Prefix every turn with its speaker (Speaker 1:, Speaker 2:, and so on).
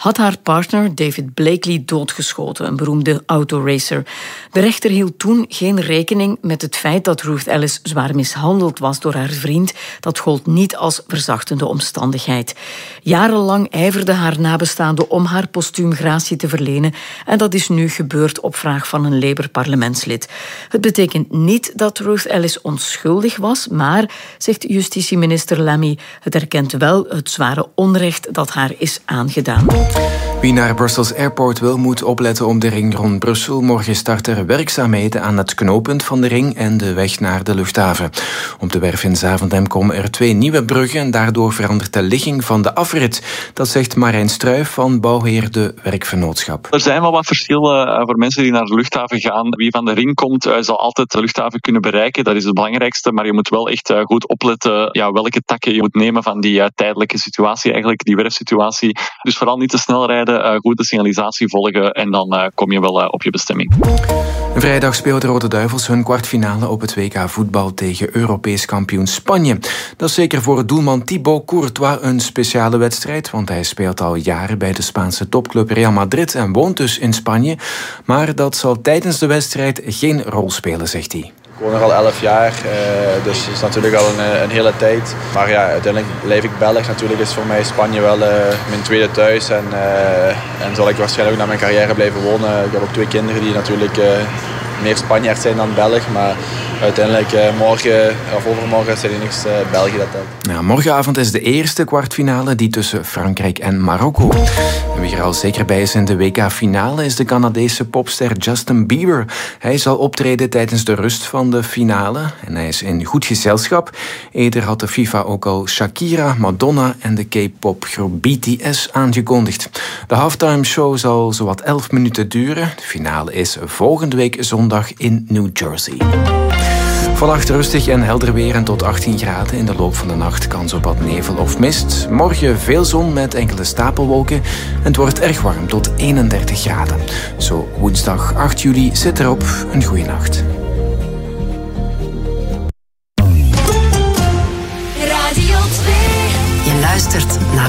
Speaker 1: had haar partner David Blakely doodgeschoten, een beroemde autoracer. De rechter hield toen geen rekening met het feit dat Ruth Ellis zwaar mishandeld was door haar vriend. Dat gold niet als verzachtende omstandigheid. Jarenlang ijverde haar nabestaanden om haar postuum gratie te verlenen en dat is nu gebeurd op vraag van een Labour-parlementslid. Het betekent niet dat Ruth Ellis onschuldig was, maar, zegt justitieminister Lamy, het erkent wel het zware onrecht dat haar is aangedaan.
Speaker 2: Wie naar Brussels Airport wil, moet opletten op de ring rond Brussel. Morgen starten er werkzaamheden aan het knooppunt van de ring en de weg naar de luchthaven. Op de werf in Zaventem komen er 2 nieuwe bruggen en daardoor verandert de ligging van de afrit. Dat zegt Marijn Struijf van Bouwheer de Werkvernootschap.
Speaker 3: Er zijn wel wat verschillen voor mensen die naar de luchthaven gaan. Wie van de ring komt, zal altijd de luchthaven kunnen bereiken. Dat is het belangrijkste, maar je moet wel echt goed opletten welke takken je moet nemen van die tijdelijke situatie, eigenlijk die werfsituatie. Dus vooral niet te snel rijden, goed de signalisatie volgen en dan kom je wel op je bestemming.
Speaker 2: Vrijdag speelt de Rode Duivels hun kwartfinale op het WK voetbal tegen Europees kampioen Spanje. Dat is zeker voor doelman Thibaut Courtois een speciale wedstrijd, want hij speelt al jaren bij de Spaanse topclub Real Madrid en woont dus in Spanje. Maar dat zal tijdens de wedstrijd geen rol spelen, zegt hij.
Speaker 4: Ik woon er al 11 jaar, dus dat is natuurlijk al een hele tijd. Maar ja, uiteindelijk blijf ik Belg. Natuurlijk is voor mij Spanje wel mijn tweede thuis. En zal ik waarschijnlijk ook naar mijn carrière blijven wonen. Ik heb ook 2 kinderen die natuurlijk meer Spanjaard zijn dan Belg. Maar uiteindelijk morgen of overmorgen zijn er niks België dat telt.
Speaker 2: Ja, morgenavond is de eerste kwartfinale, die tussen Frankrijk en Marokko. En wie er al zeker bij is in de WK-finale is de Canadese popster Justin Bieber. Hij zal optreden tijdens de rust van de finale en hij is in goed gezelschap. Eerder had de FIFA ook al Shakira, Madonna en de K-popgroep BTS aangekondigd. De halftime show zal zowat 11 minuten duren. De finale is volgende week zondag in New Jersey. Vannacht rustig en helder weer en tot 18 graden. In de loop van de nacht kans op wat nevel of mist. Morgen veel zon met enkele stapelwolken. En het wordt erg warm tot 31 graden. Zo woensdag 8 juli zit erop. Een goeie nacht.
Speaker 5: Radio 2. Je luistert naar